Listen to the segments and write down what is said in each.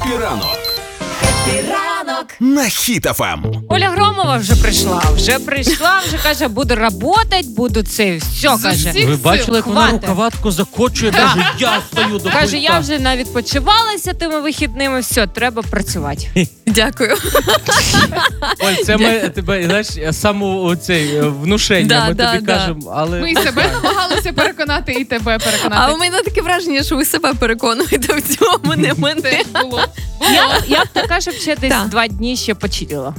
Хеппі ранок. Хеппі ранок на Хіт ФМ. Оля Громова вже прийшла, вже каже, буду работать, буду це, все, каже. Ви бачили, як вона рукаватку закочує, каже, я стою до пульта. Каже, я вже навідпочивалася тими вихідними, все, треба працювати. Дякую. Оль, це ми тебе, знаєш, самоцей внушення, ми тобі кажемо, але... Ми і себе намагалися переконати, і тебе переконати. А у мене таке враження, що ви себе переконуєте в цьому, не мене. Теж було. Я б така, щоб ще десь 2 дні ще почилила.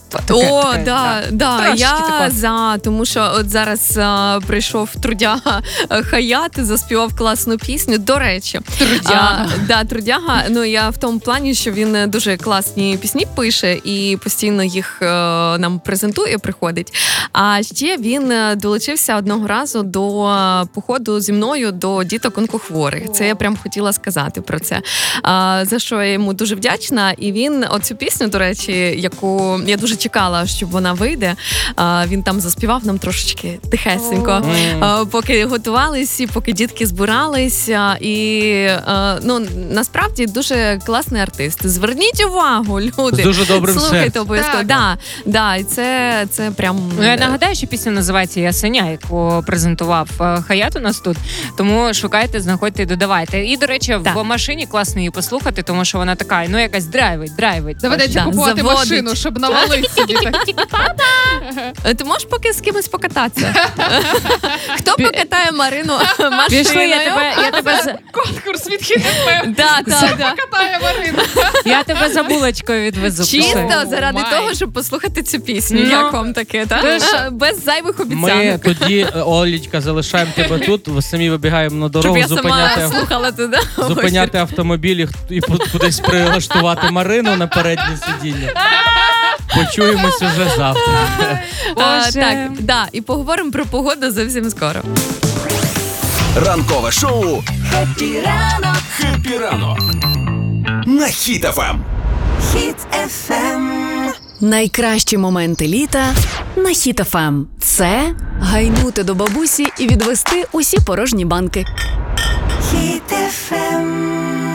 Я тому що от зараз прийшов трудяга Хаят, заспівав класну пісню. До речі, трудяга. Ну я в тому плані, що він дуже класні пісні пише і постійно їх нам презентує, приходить. А ще він долучився одного разу до походу зі мною до діток онкохворих. Це я прям хотіла сказати про це. За що я йому дуже вдячна. І він оцю пісню, до речі, яку я дуже чекала, щоб вона вийде. Він там заспівав нам трошечки тихесенько, поки готувались, і поки дітки збиралися. І насправді дуже класний артист. Зверніть увагу, люди. З дуже добрим серцем. Слухайте обов'язково. Да, і це прям... Я нагадаю, що пісня називається «Ясеня», яку презентував Хаят у нас тут. Тому шукайте, знаходьте і додавайте. І, до речі, в машині класно її послухати, тому що вона така, якась драйвить. Доведеться купувати машину, щоб навалити собі так. Ти можеш поки з кимось покататися? Хто покатає Марину машиною? Пішли, я тебе... Конкурс від Хіт ФМ. Покатає Марину. Я тебе за булочкою відвезу. Чисто заради того, щоб послухати цю пісню. Як вам таке, так? Без зайвих обіцянок. Ми тоді, Олічка, залишаємо тебе тут, самі вибігаємо на дорогу, щоб я сама слухала туди. Зупиняти автомобіль і кудись прилаштувати Марину на переднє сидіння. Почуємось уже завтра. І поговоримо про погоду зовсім скоро. Ранкове шоу «Хеппі ранок». Хеппі ранок на Хіт ФМ. Хіт ФМ. Найкращі моменти літа на Хіт ФМ. Це гайнути до бабусі і відвести усі порожні банки. Хіт ФМ.